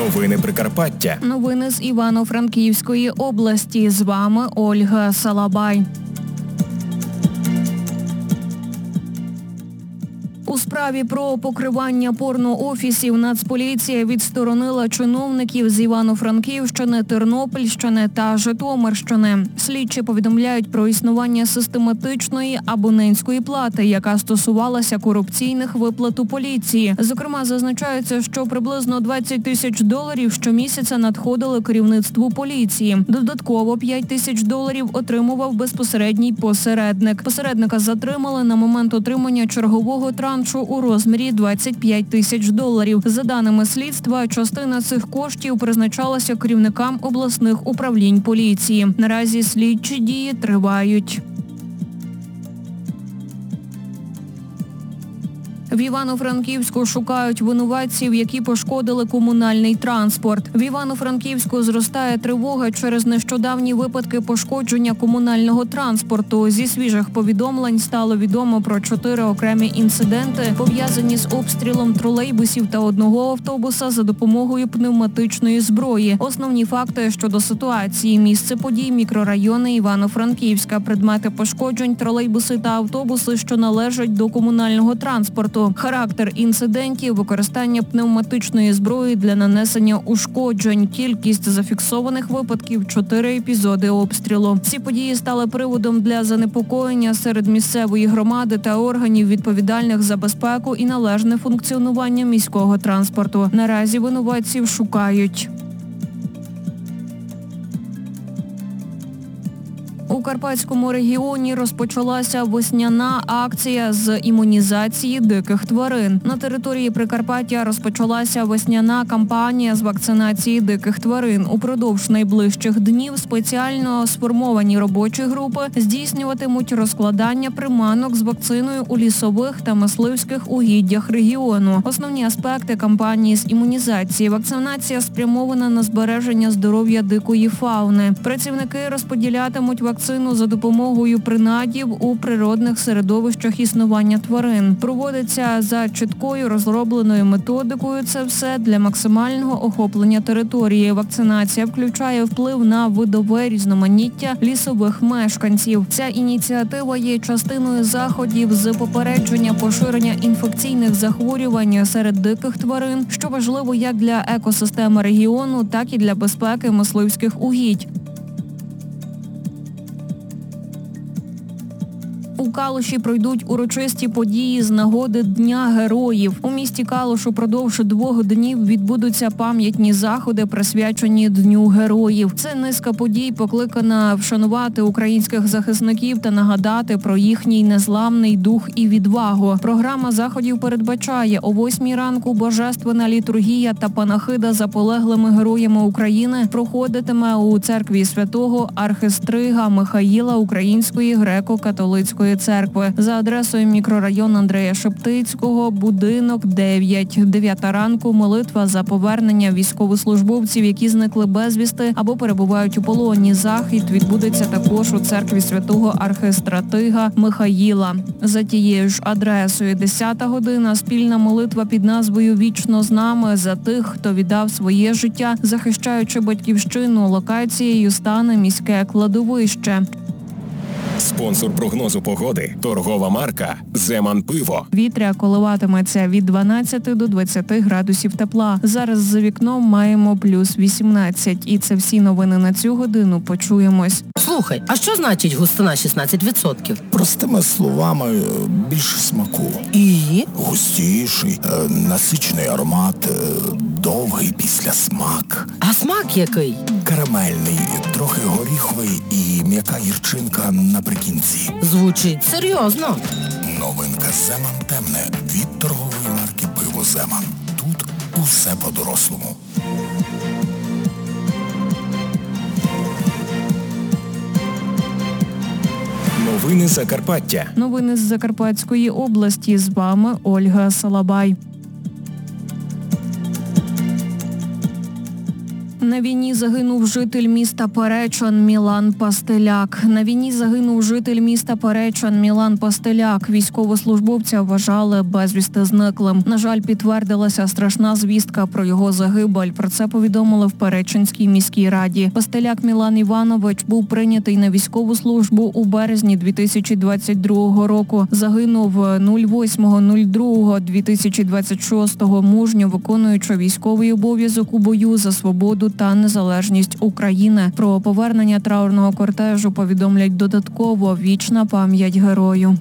Новини Прикарпаття. Новини з Івано-Франківської області. З вами Ольга Салабай. У справі про покривання порноофісів Нацполіція відсторонила чиновників з Івано-Франківщини, Тернопільщини та Житомирщини. Слідчі повідомляють про існування систематичної абонентської плати, яка стосувалася корупційних виплат у поліції. Зокрема, зазначається, що приблизно 20 тисяч доларів щомісяця надходили керівництву поліції. Додатково 5 тисяч доларів отримував безпосередній посередник. Посередника затримали на момент отримання чергового траншу у розмірі 25 тисяч доларів. За даними слідства, частина цих коштів призначалася керівникам обласних управлінь поліції. Наразі слідчі дії тривають. В Івано-Франківську шукають винуватців, які пошкодили комунальний транспорт. В Івано-Франківську зростає тривога через нещодавні випадки пошкодження комунального транспорту. Зі свіжих повідомлень стало відомо про 4 окремі інциденти, пов'язані з обстрілом тролейбусів та одного автобуса за допомогою пневматичної зброї. Основні факти щодо ситуації: місце подій, мікрорайони Івано-Франківська, предмети пошкоджень, тролейбуси та автобуси, що належать до комунального транспорту. Характер інцидентів, використання пневматичної зброї для нанесення ушкоджень, кількість зафіксованих випадків – 4 епізоди обстрілу. Ці події стали приводом для занепокоєння серед місцевої громади та органів, відповідальних за безпеку і належне функціонування міського транспорту. Наразі винуватців шукають. У Карпатському регіоні розпочалася весняна акція з імунізації диких тварин. На території Прикарпаття розпочалася весняна кампанія з вакцинації диких тварин. Упродовж найближчих днів спеціально сформовані робочі групи здійснюватимуть розкладання приманок з вакциною у лісових та мисливських угіддях регіону. Основні аспекти кампанії з імунізації. Вакцинація спрямована на збереження здоров'я дикої фауни. Працівники розподілятимуть вакцину за допомогою принадів у природних середовищах існування тварин. Проводиться за чіткою розробленою методикою. Це все для максимального охоплення території. Вакцинація включає вплив на видове різноманіття лісових мешканців. Ця ініціатива є частиною заходів з попередження поширення інфекційних захворювань серед диких тварин, що важливо як для екосистеми регіону, так і для безпеки мисливських угідь. У Калуші пройдуть урочисті події з нагоди Дня героїв. У місті Калуш упродовж 2 днів відбудуться пам'ятні заходи, присвячені Дню героїв. Це низка подій, покликана вшанувати українських захисників та нагадати про їхній незламний дух і відвагу. Програма заходів передбачає: о 8 ранку божественна літургія та панахида за полеглими героями України проходитиме у церкві святого архистрига Михаїла Української греко-католицької церкви за адресою мікрорайон Андрея Шептицького, будинок 9. 9 ранку молитва за повернення військовослужбовців, які зникли безвісти або перебувають у полоні. Захід відбудеться також у церкві святого архистратига Михаїла. За тією ж адресою 10 година спільна молитва під назвою «Вічно з нами» за тих, хто віддав своє життя, захищаючи батьківщину. Локацією стане міське кладовище. Спонсор прогнозу погоди – торгова марка «Земан Пиво». Вітря коливатиметься від 12 до 20 градусів тепла. Зараз за вікном маємо плюс 18. І це всі новини на цю годину. Почуємось. Слухай, а що значить густина 16%? Простими словами, більше смаку. І? Густіший, насичений аромат, довгий післясмак. А смак який? Карамельний, трохи горіховий і м'яка гірчинка наприкінці. Звучить серйозно. Новинка «Земан темне» від торгової марки «Пиво Земан». Тут усе по-дорослому. Новини Закарпаття. Новини з Закарпатської області. З вами Ольга Салабай. На війні загинув житель міста Перечин Мілан Пастеляк. На війні загинув житель міста Перечин Мілан Пастеляк. Військовослужбовця вважали безвісти зниклим. На жаль, підтвердилася страшна звістка про його загибель. Про це повідомили в Перечинській міській раді. Пастеляк Мілан Іванович був прийнятий на військову службу у березні 2022 року. Загинув 08.02.2026 мужньо виконуючи військовий обов'язок у бою за свободу та незалежність України. Про повернення траурного кортежу повідомлять додатково. Вічна пам'ять герою.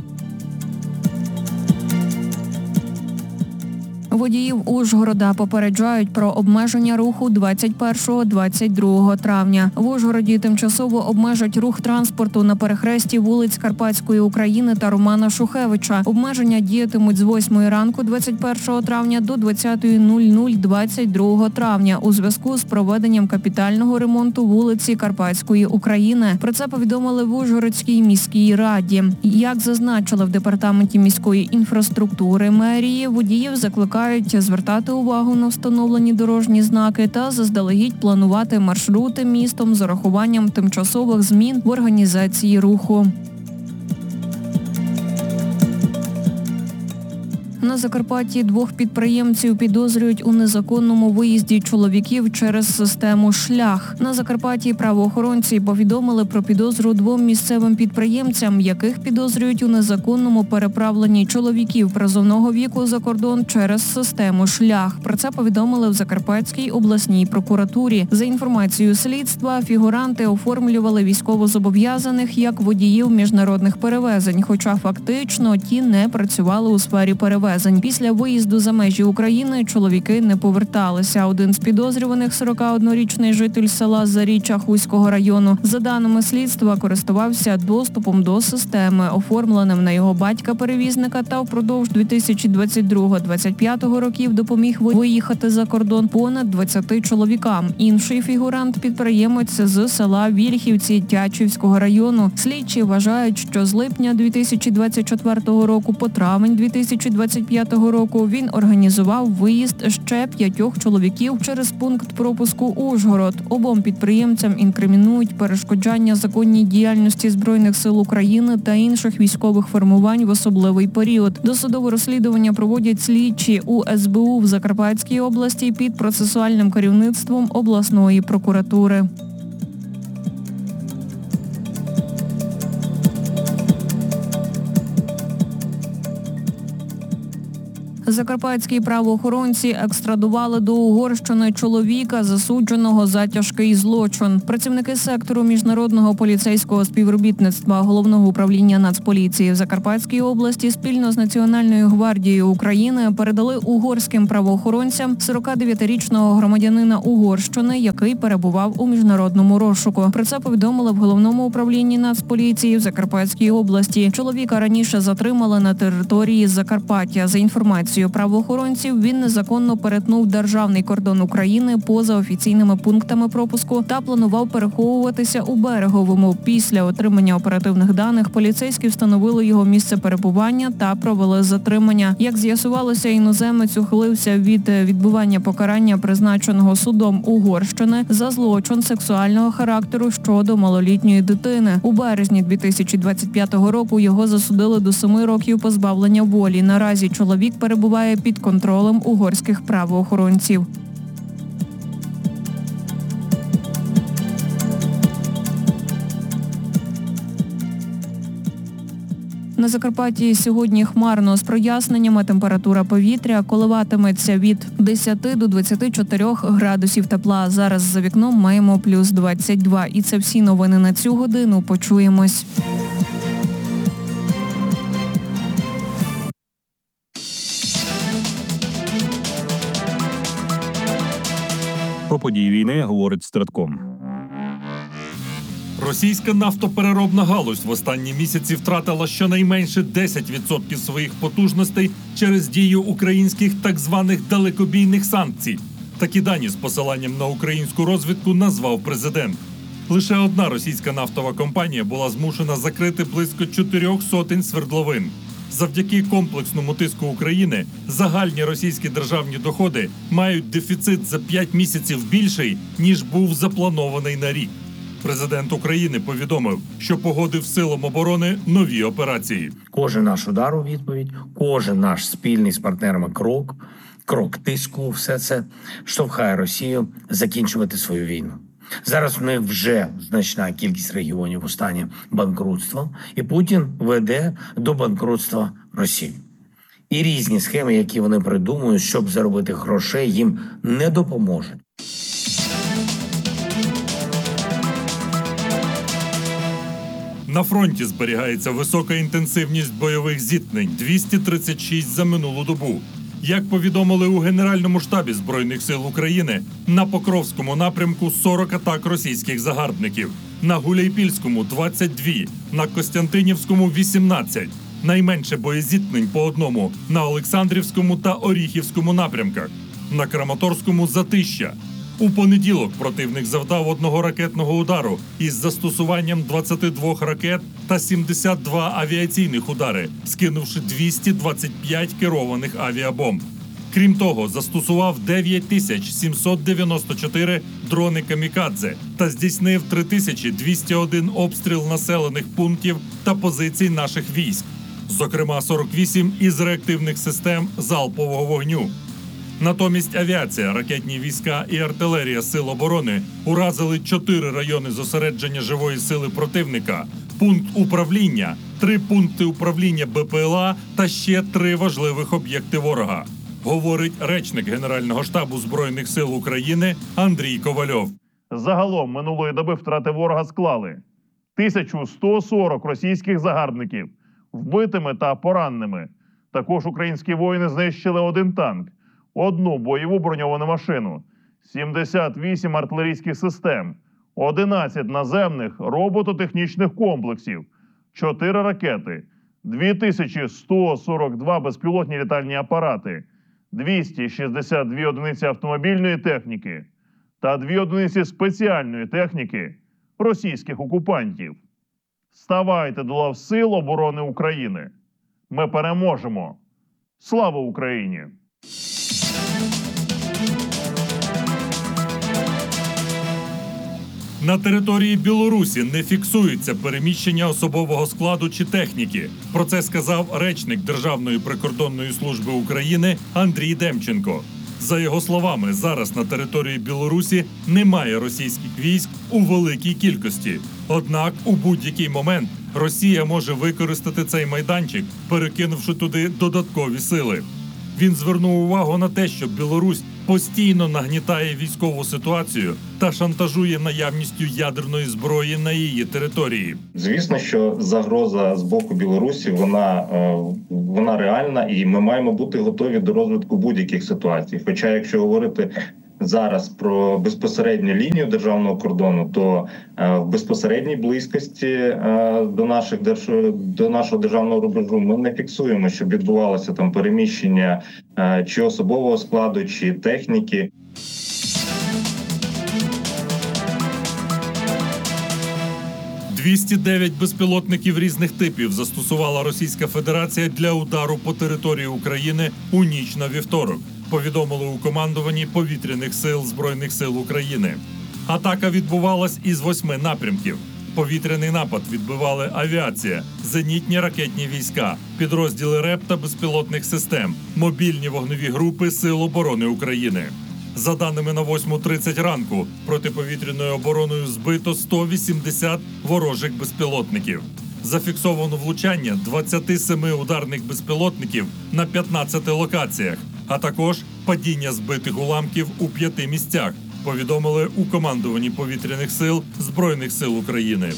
Водіїв Ужгорода попереджають про обмеження руху 21-22 травня. В Ужгороді тимчасово обмежать рух транспорту на перехресті вулиць Карпатської України та Романа Шухевича. Обмеження діятимуть з 8 ранку 21 травня до 20:00 22 травня у зв'язку з проведенням капітального ремонту вулиці Карпатської України. Про це повідомили в Ужгородській міській раді. Як зазначили в департаменті міської інфраструктури мерії, водіїв закликають звертати увагу на встановлені дорожні знаки та заздалегідь планувати маршрути містом з урахуванням тимчасових змін в організації руху. На Закарпатті двох підприємців підозрюють у незаконному виїзді чоловіків через систему «Шлях». На Закарпатті правоохоронці повідомили про підозру двом місцевим підприємцям, яких підозрюють у незаконному переправленні чоловіків призовного віку за кордон через систему «Шлях». Про це повідомили в Закарпатській обласній прокуратурі. За інформацією слідства, фігуранти оформлювали військовозобов'язаних як водіїв міжнародних перевезень, хоча фактично ті не працювали у сфері перевезень. Після виїзду за межі України чоловіки не поверталися. Один з підозрюваних, 41-річний житель села Заріччя Хуського району, за даними слідства, користувався доступом до системи, оформленим на його батька-перевізника, та впродовж 2022-2025 років допоміг виїхати за кордон понад 20 чоловікам. Інший фігурант – підприємець з села Вільхівці Тячівського району. Слідчі вважають, що з липня 2024 року по травень 2025 року він організував виїзд ще 5 чоловіків через пункт пропуску Ужгород. Обом підприємцям інкримінують перешкоджання законній діяльності Збройних сил України та інших військових формувань в особливий період. Досудове розслідування проводять слідчі у СБУ в Закарпатській області під процесуальним керівництвом обласної прокуратури. Закарпатські правоохоронці екстрадували до Угорщини чоловіка, засудженого за тяжкий злочин. Працівники сектору міжнародного поліцейського співробітництва Головного управління Нацполіції в Закарпатській області спільно з Національною гвардією України передали угорським правоохоронцям 49-річного громадянина Угорщини, який перебував у міжнародному розшуку. Про це повідомили в Головному управлінні Нацполіції в Закарпатській області. Чоловіка раніше затримали на території Закарпаття. За інформацією правоохоронців, він незаконно перетнув державний кордон України поза офіційними пунктами пропуску та планував переховуватися у Береговому. Після отримання оперативних даних поліцейські встановили його місце перебування та провели затримання. Як з'ясувалося, іноземець ухилився від відбування покарання, призначеного судом Угорщини, за злочин сексуального характеру щодо малолітньої дитини. У березні 2025 року його засудили до 7 років позбавлення волі. Наразі чоловік перебуває під контролем угорських правоохоронців. На Закарпатті сьогодні хмарно з проясненнями. Температура повітря коливатиметься від 10 до 24 градусів тепла. Зараз за вікном маємо плюс 22. І це всі новини на цю годину. Почуємось. Про події війни говорить Стратком. Російська нафтопереробна галузь в останні місяці втратила щонайменше 10% своїх потужностей через дію українських так званих далекобійних санкцій. Такі дані з посиланням на українську розвідку назвав президент. Лише одна російська нафтова компанія була змушена закрити близько 400 свердловин. Завдяки комплексному тиску України загальні російські державні доходи мають дефіцит за 5 місяців більший, ніж був запланований на рік. Президент України повідомив, що погодив силам оборони нові операції. Кожен наш удар у відповідь, кожен наш спільний з партнерами крок тиску, все це штовхає Росію закінчувати свою війну. Зараз в них вже значна кількість регіонів у стані банкрутства, і Путін веде до банкрутства Росії. І різні схеми, які вони придумують, щоб заробити грошей, їм не допоможуть. На фронті зберігається висока інтенсивність бойових зіткнень – 236 за минулу добу. Як повідомили у Генеральному штабі Збройних сил України, на Покровському напрямку 40 атак російських загарбників, на Гуляйпільському – 22, на Костянтинівському – 18. Найменше боєзіткнень по одному на Олександрівському та Оріхівському напрямках, на Краматорському – за 1000. У понеділок противник завдав одного ракетного удару із застосуванням 22 ракет та 72 авіаційних удари, скинувши 225 керованих авіабомб. Крім того, застосував 9794 дрони «Камікадзе» та здійснив 3201 обстріл населених пунктів та позицій наших військ, зокрема 48 із реактивних систем залпового вогню. Натомість авіація, ракетні війська і артилерія Сил оборони уразили 4 райони зосередження живої сили противника, пункт управління, 3 пункти управління БПЛА та ще 3 важливих об'єкти ворога, говорить речник Генерального штабу Збройних сил України Андрій Ковальов. Загалом минулої доби втрати ворога склали 1140 російських загарбників вбитими та пораненими. Також українські воїни знищили 1 танк, 1 бойову броньовану машину, 78 артилерійських систем, 11 наземних робототехнічних комплексів, 4 ракети, 2142 безпілотні літальні апарати, 262 одиниці автомобільної техніки та 2 одиниці спеціальної техніки російських окупантів. Ставайте до лав Сил оборони України. Ми переможемо. Слава Україні! На території Білорусі не фіксується переміщення особового складу чи техніки. Про це сказав речник Державної прикордонної служби України Андрій Демченко. За його словами, зараз на території Білорусі немає російських військ у великій кількості. Однак у будь-який момент Росія може використати цей майданчик, перекинувши туди додаткові сили. Він звернув увагу на те, що Білорусь постійно нагнітає військову ситуацію та шантажує наявністю ядерної зброї на її території. Звісно, що загроза з боку Білорусі, вона реальна, і ми маємо бути готові до розвитку будь-яких ситуацій. Хоча, якщо говорити зараз про безпосередню лінію державного кордону, то в безпосередній близькості до нашого державного рубежу ми не фіксуємо, щоб відбувалося там переміщення чи особового складу, чи техніки. – 209 безпілотників різних типів застосувала Російська Федерація для удару по території України у ніч на вівторок, повідомили у командуванні Повітряних сил Збройних сил України. Атака відбувалась із 8 напрямків. Повітряний напад відбивали авіація, зенітні ракетні війська, підрозділи РЕП та безпілотних систем, мобільні вогневі групи Сил оборони України. За даними на 8:30 ранку, протиповітряною обороною збито 180 ворожих безпілотників. Зафіксовано влучання 27 ударних безпілотників на 15 локаціях, а також падіння збитих уламків у 5 місцях, повідомили у командуванні Повітряних сил Збройних сил України.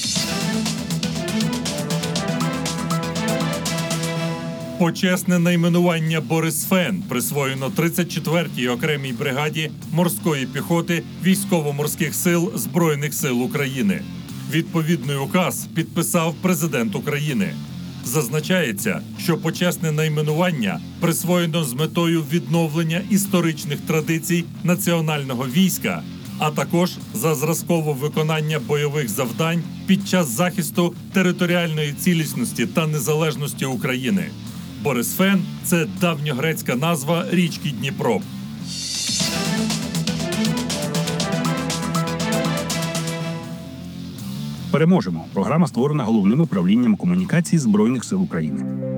Почесне найменування «Борисфен» присвоєно 34-й окремій бригаді морської піхоти Військово-морських сил Збройних сил України. Відповідний указ підписав президент України. Зазначається, що почесне найменування присвоєно з метою відновлення історичних традицій національного війська а також за зразкове виконання бойових завдань під час захисту територіальної цілісності та незалежності України. Борисфен – це давньогрецька назва річки Дніпро. Переможемо. Програма створена Головним управлінням комунікацій Збройних сил України.